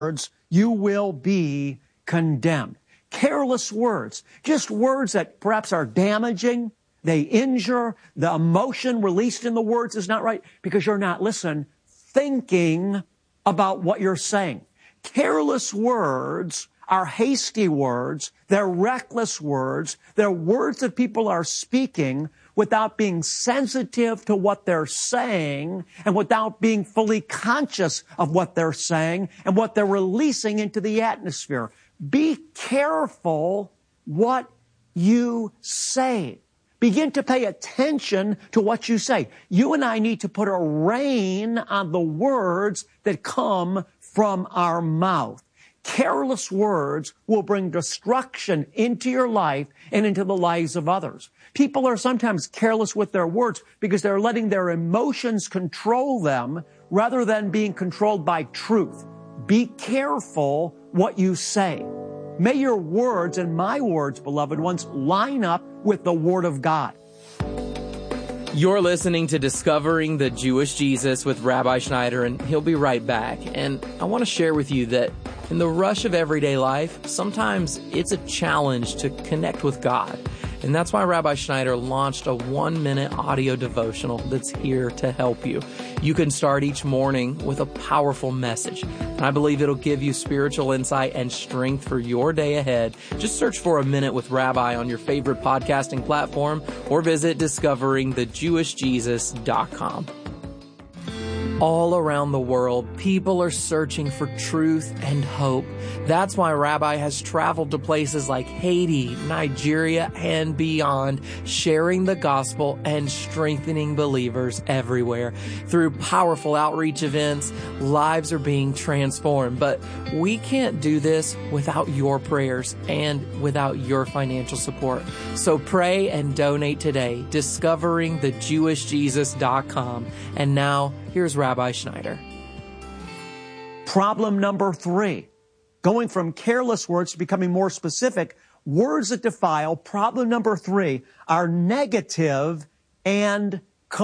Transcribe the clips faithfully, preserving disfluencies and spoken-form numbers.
words, you will be condemned. Careless words, just words that perhaps are damaging, they injure, the emotion released in the words is not right because you're not, listen, thinking about what you're saying. Careless words are hasty words, they're reckless words, they're words that people are speaking without being sensitive to what they're saying and without being fully conscious of what they're saying and what they're releasing into the atmosphere. Be careful what you say. Begin to pay attention to what you say. You and I need to put a rein on the words that come from our mouth. Careless words will bring destruction into your life and into the lives of others. People are sometimes careless with their words because they're letting their emotions control them rather than being controlled by truth. Be careful what you say. May your words and my words, beloved ones, line up with the Word of God. You're listening to Discovering the Jewish Jesus with Rabbi Schneider, and he'll be right back. And I want to share with you that in the rush of everyday life, sometimes it's a challenge to connect with God. And that's why Rabbi Schneider launched a one-minute audio devotional that's here to help you. You can start each morning with a powerful message. And I believe it'll give you spiritual insight and strength for your day ahead. Just search for A Minute with Rabbi on your favorite podcasting platform or visit discovering the jewish jesus dot com. All around the world, people are searching for truth and hope. That's why Rabbi has traveled to places like Haiti, Nigeria, and beyond, sharing the gospel and strengthening believers everywhere. Through powerful outreach events, lives are being transformed. But we can't do this without your prayers and without your financial support. So pray and donate today, discovering the jewish jesus dot com. And now, here's Rabbi Schneider. Problem number three, going from careless words to becoming more specific, words that defile. Problem number three are negative and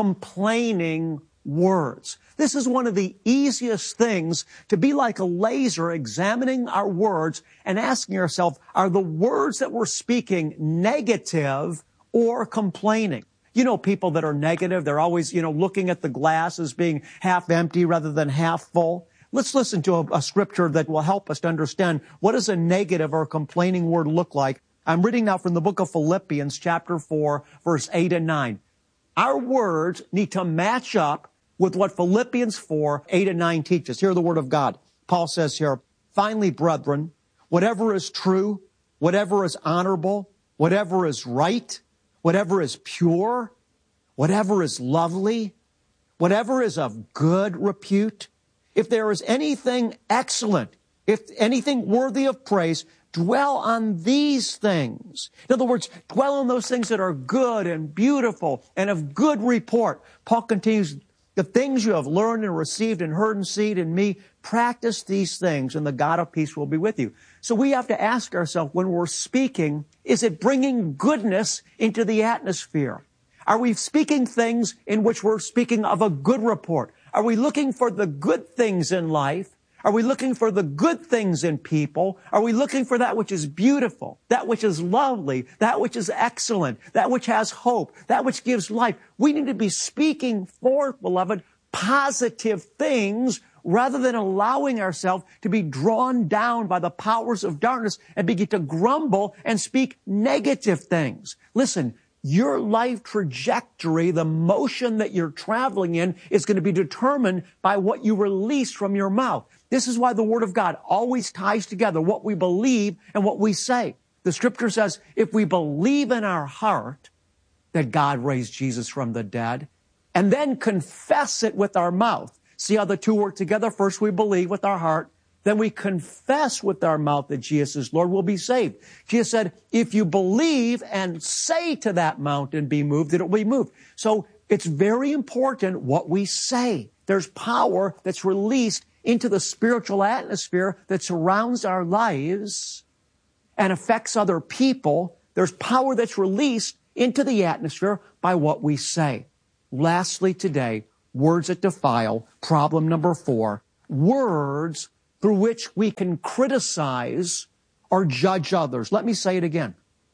complaining words. This is one of the easiest things, to be like a laser examining our words and asking yourself, are the words that we're speaking negative or complaining? You know, people that are negative, they're always, you know, looking at the glass as being half empty rather than half full. Let's listen to a, a scripture that will help us to understand what does a negative or a complaining word look like. I'm reading now from the book of Philippians, chapter four, verse eight and nine. Our words need to match up with what Philippians four, eight and nine teaches. Hear the word of God. Paul says here, finally, brethren, whatever is true, whatever is honorable, whatever is right, whatever is pure, whatever is lovely, whatever is of good repute, if there is anything excellent, if anything worthy of praise, dwell on these things. In other words, dwell on those things that are good and beautiful and of good report. Paul continues, the things you have learned and received and heard and seen in me, practice these things and the God of peace will be with you. So we have to ask ourselves when we're speaking, is it bringing goodness into the atmosphere? Are we speaking things in which we're speaking of a good report? Are we looking for the good things in life? Are we looking for the good things in people? Are we looking for that which is beautiful, that which is lovely, that which is excellent, that which has hope, that which gives life? We need to be speaking forth, beloved, positive things rather than allowing ourselves to be drawn down by the powers of darkness and begin to grumble and speak negative things. Listen, your life trajectory, the motion that you're traveling in, is going to be determined by what you release from your mouth. This is why the Word of God always ties together what we believe and what we say. The Scripture says, if we believe in our heart that God raised Jesus from the dead, and then confess it with our mouth. See how the two work together? First we believe with our heart, then we confess with our mouth that Jesus is Lord, we'll be saved. Jesus said, if you believe and say to that mountain, be moved, it will be moved. So it's very important what we say. There's power that's released into the spiritual atmosphere that surrounds our lives and affects other people. There's power that's released into the atmosphere by what we say. Lastly today, words that defile. Problem number four, words through which we can criticize or judge others. Let me say it again.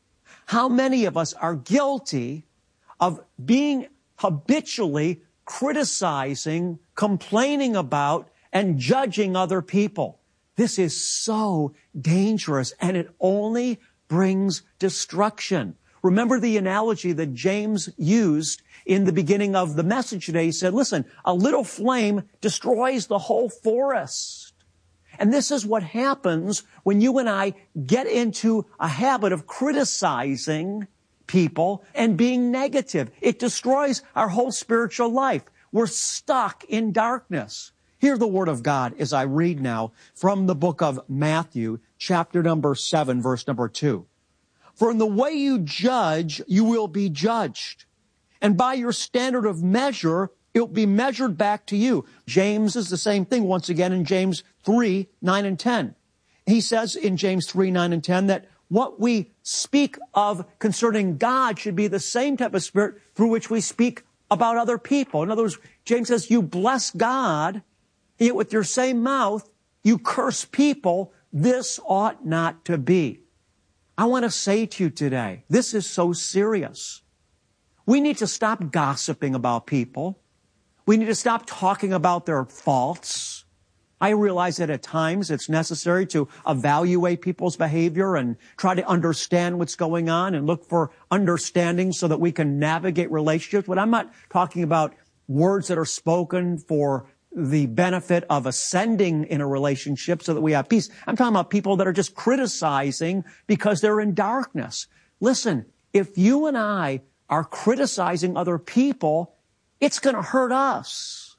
How many of us are guilty of being habitually criticizing, complaining about, and judging other people? This is so dangerous, and it only brings destruction. Remember the analogy that James used in the beginning of the message today. He said, listen, a little flame destroys the whole forest. And this is what happens when you and I get into a habit of criticizing people and being negative. It destroys our whole spiritual life. We're stuck in darkness. Hear the word of God as I read now from the book of Matthew, chapter number seven, verse number two. For in the way you judge, you will be judged. And by your standard of measure, it will be measured back to you. James is the same thing once again in James three, nine and ten. He says in James three, nine and ten that what we speak of concerning God should be the same type of spirit through which we speak about other people. In other words, James says you bless God, yet with your same mouth you curse people. This ought not to be. I want to say to you today, this is so serious. We need to stop gossiping about people. We need to stop talking about their faults. I realize that at times it's necessary to evaluate people's behavior and try to understand what's going on and look for understanding so that we can navigate relationships. But I'm not talking about words that are spoken for the benefit of ascending in a relationship so that we have peace. I'm talking about people that are just criticizing because they're in darkness. Listen, if you and I are criticizing other people, it's going to hurt us.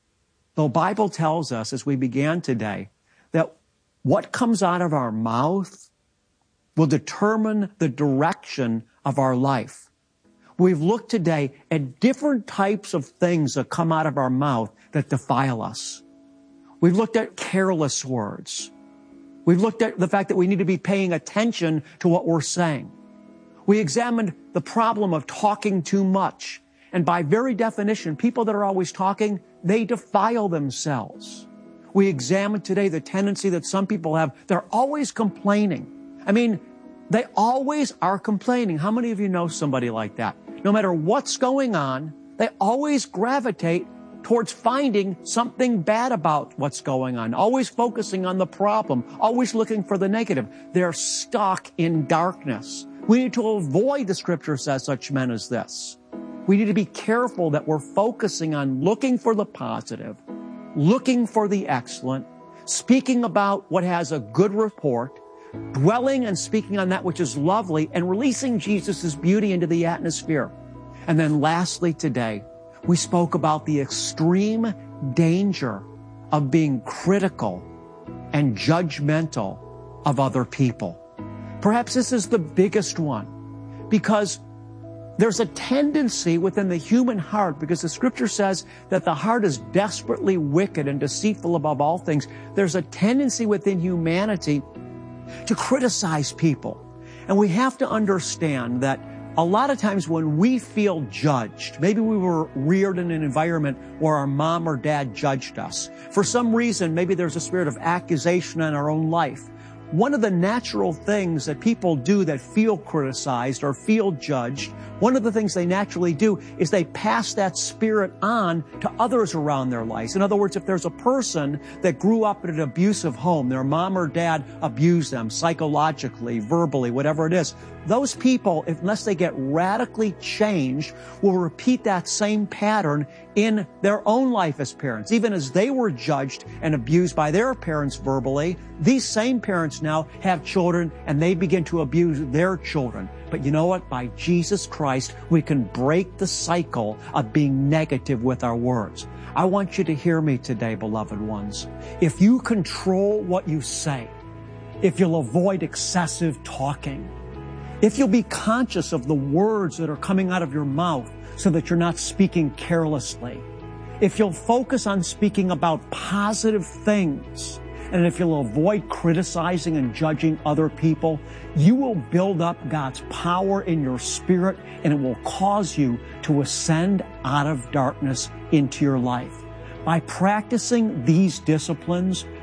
The Bible tells us, as we began today, that what comes out of our mouth will determine the direction of our life. We've looked today at different types of things that come out of our mouth that defile us. We've looked at careless words. We've looked at the fact that we need to be paying attention to what we're saying. We examined the problem of talking too much. And by very definition, people that are always talking, they defile themselves. We examined today the tendency that some people have. They're always complaining. I mean, they always are complaining. How many of you know somebody like that? No matter what's going on, they always gravitate towards finding something bad about what's going on, always focusing on the problem, always looking for the negative. They're stuck in darkness. We need to avoid, the scripture says, such men as this. We need to be careful that we're focusing on looking for the positive, looking for the excellent, speaking about what has a good report, dwelling and speaking on that which is lovely, and releasing Jesus' beauty into the atmosphere. And then lastly today, we spoke about the extreme danger of being critical and judgmental of other people. Perhaps this is the biggest one, because there's a tendency within the human heart, because the scripture says that the heart is desperately wicked and deceitful above all things. There's a tendency within humanity to criticize people. And we have to understand that a lot of times when we feel judged, maybe we were reared in an environment where our mom or dad judged us. For some reason, maybe there's a spirit of accusation in our own life. One of the natural things that people do that feel criticized or feel judged, one of the things they naturally do is they pass that spirit on to others around their lives. In other words, if there's a person that grew up in an abusive home, their mom or dad abused them psychologically, verbally, whatever it is, those people, unless they get radically changed, will repeat that same pattern in their own life as parents. Even as they were judged and abused by their parents verbally, these same parents now have children and they begin to abuse their children. But you know what? By Jesus Christ, we can break the cycle of being negative with our words. I want you to hear me today, beloved ones. If you control what you say, if you'll avoid excessive talking, if you'll be conscious of the words that are coming out of your mouth so that you're not speaking carelessly, if you'll focus on speaking about positive things, and if you'll avoid criticizing and judging other people, you will build up God's power in your spirit, and it will cause you to ascend out of darkness into your life. By practicing these disciplines,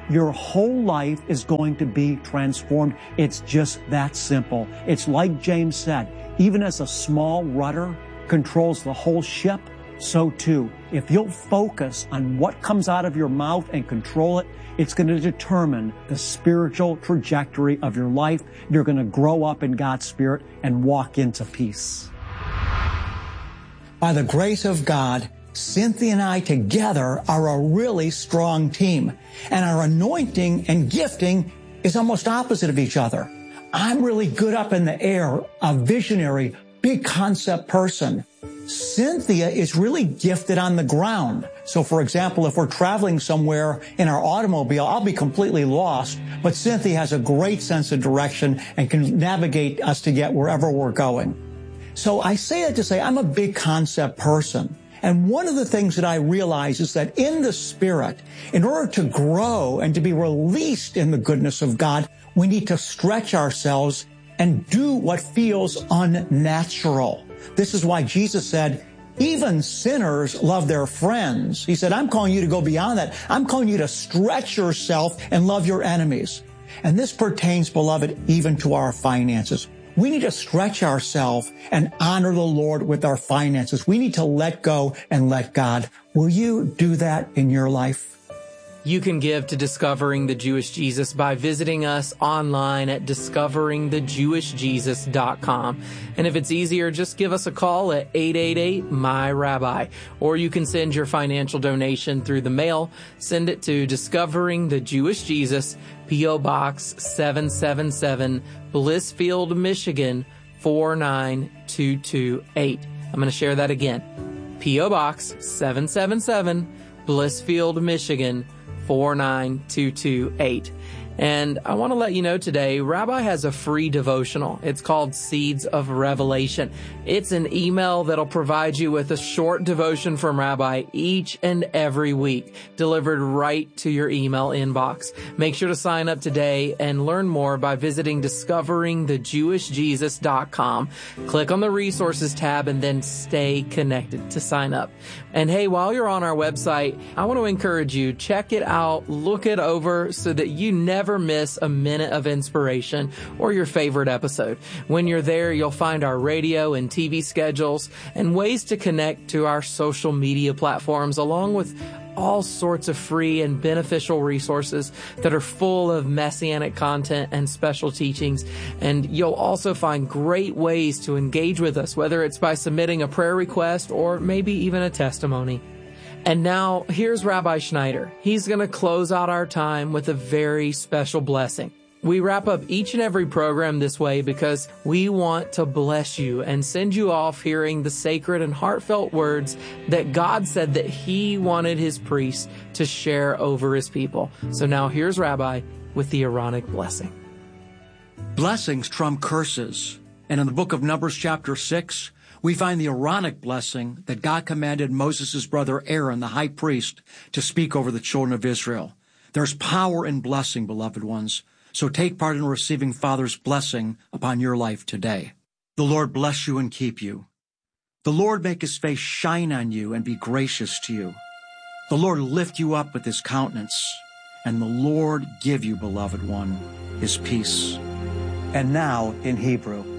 your whole life is going to be transformed. It's just that simple. It's like James said, even as a small rudder controls the whole ship, so too, if you'll focus on what comes out of your mouth and control it, it's going to determine the spiritual trajectory of your life. You're going to grow up in God's Spirit and walk into peace. By the grace of God, Cynthia and I together are a really strong team, and our anointing and gifting is almost opposite of each other. I'm really good up in the air, a visionary, big concept person. Cynthia is really gifted on the ground. So for example, if we're traveling somewhere in our automobile, I'll be completely lost, but Cynthia has a great sense of direction and can navigate us to get wherever we're going. So I say that to say I'm a big concept person. And one of the things that I realize is that in the Spirit, in order to grow and to be released in the goodness of God, we need to stretch ourselves and do what feels unnatural. This is why Jesus said, even sinners love their friends. He said, I'm calling you to go beyond that. I'm calling you to stretch yourself and love your enemies. And this pertains, beloved, even to our finances. We need to stretch ourselves and honor the Lord with our finances. We need to let go and let God. Will you do that in your life? You can give to Discovering the Jewish Jesus by visiting us online at discovering the jewish jesus dot com. And if it's easier, just give us a call at eight eight eight, M Y, Rabbi. Or you can send your financial donation through the mail. Send it to Discovering the Jewish Jesus, P O. Box seven seven seven, Blissfield, Michigan, four nine two two eight. I'm going to share that again. P O. Box seven seven seven, Blissfield, Michigan, four nine two two eight. And I want to let you know today, Rabbi has a free devotional. It's called Seeds of Revelation. It's an email that'll provide you with a short devotion from Rabbi each and every week, delivered right to your email inbox. Make sure to sign up today and learn more by visiting discovering the jewish jesus dot com. Click on the resources tab and then stay connected to sign up. And hey, while you're on our website, I want to encourage you, check it out, look it over so that you never miss a minute of inspiration or your favorite episode. When you're there, you'll find our radio and T V schedules and ways to connect to our social media platforms, along with all sorts of free and beneficial resources that are full of messianic content and special teachings. And you'll also find great ways to engage with us, whether it's by submitting a prayer request or maybe even a testimony. And now, here's Rabbi Schneider. He's going to close out our time with a very special blessing. We wrap up each and every program this way because we want to bless you and send you off hearing the sacred and heartfelt words that God said that He wanted His priests to share over His people. So now here's Rabbi with the Aaronic blessing. Blessings trump curses. And in the book of Numbers chapter six, we find the Aaronic blessing that God commanded Moses' brother Aaron, the high priest, to speak over the children of Israel. There's power in blessing, beloved ones. So take part in receiving Father's blessing upon your life today. The Lord bless you and keep you. The Lord make His face shine on you and be gracious to you. The Lord lift you up with His countenance, and the Lord give you, beloved one, His peace. And now in Hebrew.